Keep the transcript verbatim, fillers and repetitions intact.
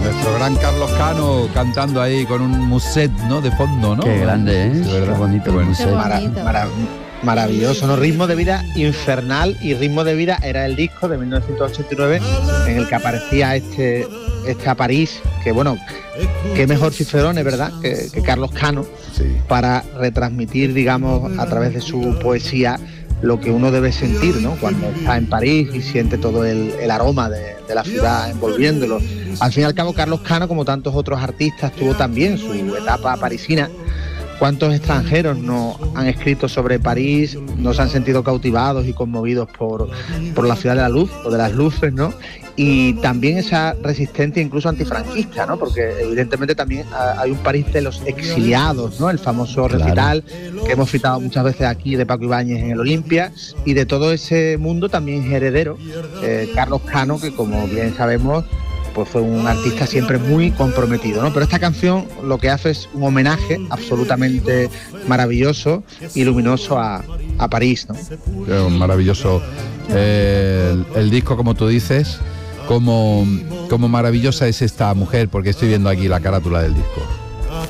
Nuestro gran Carlos Cano cantando ahí con un muset, ¿no? De fondo, ¿no? Qué grande, ¿eh? Sí, ¿verdad? Qué bonito el Bueno. muset. Mara- mara- maravilloso, ¿no? Ritmo de vida infernal, y Ritmo de vida era el disco de mil novecientos ochenta y nueve en el que aparecía este, este a París, que bueno, qué mejor Cicerone, ¿verdad? Que, que Carlos Cano, Sí. para retransmitir, digamos, a través de su poesía lo que uno debe sentir, ¿no? Cuando está en París y siente todo el, el aroma de, de la ciudad envolviéndolo. Al fin y al cabo, Carlos Cano, como tantos otros artistas, tuvo también su etapa parisina. ¿Cuántos extranjeros no han escrito sobre París, nos han sentido cautivados y conmovidos por, por la ciudad de la luz o de las luces, ¿no? Y también esa resistencia incluso antifranquista, ¿no? Porque evidentemente también hay un París de los exiliados, ¿no? El famoso recital que hemos citado muchas veces aquí de Paco Ibáñez en el Olimpia, y de todo ese mundo también es heredero eh, Carlos Cano, que como bien sabemos pues fue un artista siempre muy comprometido, ¿no? Pero esta canción lo que hace es un homenaje absolutamente maravilloso y luminoso a, a París, ¿no? Eh, Maravilloso eh, el, el disco, como tú dices, como, como maravillosa es esta mujer, porque estoy viendo aquí la carátula del disco.